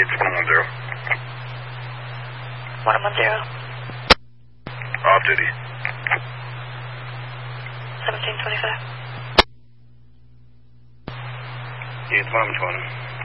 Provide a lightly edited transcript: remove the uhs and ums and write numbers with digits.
It's 110. 110. Off duty. 1725. Yeah, it's 120.